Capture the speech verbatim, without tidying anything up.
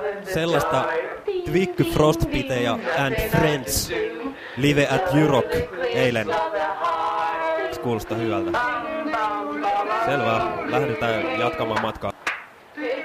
sellaista Twick Frostbite ja and Friends live at Jurok eilen. Se kuulostaa hyvältä. Selvä, lähdetään jatkamaan matkaa.